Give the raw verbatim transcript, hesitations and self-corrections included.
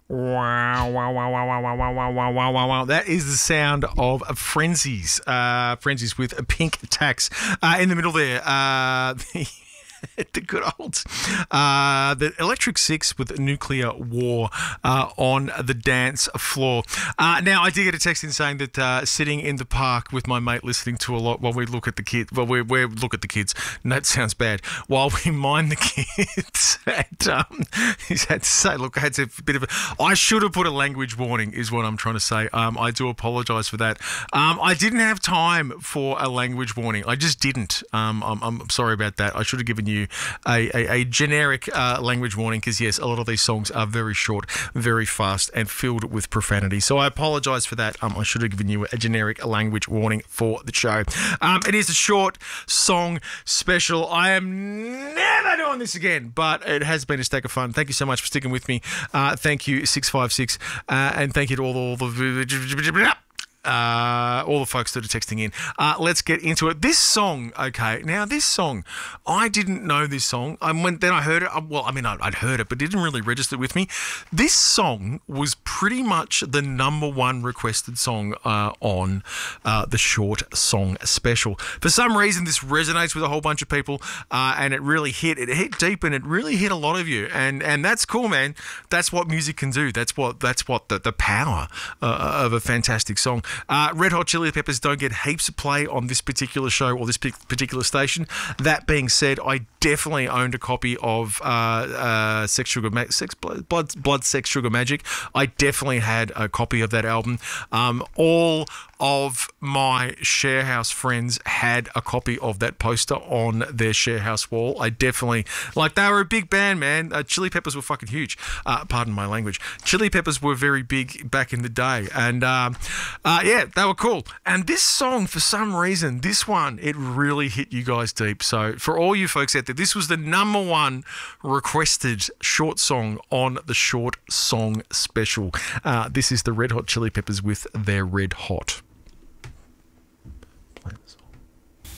Wow, wow, wow, wow, wow, wow, wow, wow, wow, wow, wow, wow. That is the sound of Frenzies. Uh, Frenzies with Pink Tax. Uh, in the middle there, uh, the, the good old, uh, the Electric Six with Nuclear War uh, on the dance floor. Uh, now, I did get a text in saying that uh, sitting in the park with my mate listening to a lot while we look at the kids, well, we, we look at the kids, and that sounds bad, while we mind the kids. and, um, he's had to say, look, I had to, a bit of a, I should have put a language warning, is what I'm trying to say. Um, I do apologise for that. Um, I didn't have time for a language warning. I just didn't. Um, I'm, I'm sorry about that. I should have given you a, a, a generic uh, language warning because, yes, a lot of these songs are very short, very fast, and filled with profanity. So I apologise for that. Um, I should have given you a generic language warning for the show. Um, it is a short song special. I am never doing this again, but it has been a stack of fun. Thank you so much for sticking with me. Uh, thank you, six five six, uh, and thank you to all the... All the Uh, all the folks that are texting in. Uh, let's get into it. This song, okay. Now, this song, I didn't know this song. I went, then I heard it. Well, I mean, I'd, I'd heard it, but it didn't really register with me. This song was pretty much the number one requested song uh, on uh, the short song special. For some reason, this resonates with a whole bunch of people, uh, and it really hit. It hit deep, and it really hit a lot of you. And and that's cool, man. That's what music can do. That's what that's what the, the power uh, of a fantastic song. Uh, Red Hot Chili Peppers don't get heaps of play on this particular show or this particular station. That being said, I definitely owned a copy of uh, uh, Sex Sugar Ma- Sex Blood, Blood Blood Sex Sugar Magic. I definitely had a copy of that album. Um, all of my Sharehouse friends had a copy of that poster on their Sharehouse wall. I definitely, like, they were a big band, man. Uh, Chili Peppers were fucking huge. Uh, pardon my language. Chili Peppers were very big back in the day. And, um, uh, yeah, they were cool. And this song, for some reason, this one, it really hit you guys deep. So for all you folks out there, this was the number one requested short song on the short song special. Uh, this is the Red Hot Chili Peppers with their Red Hot.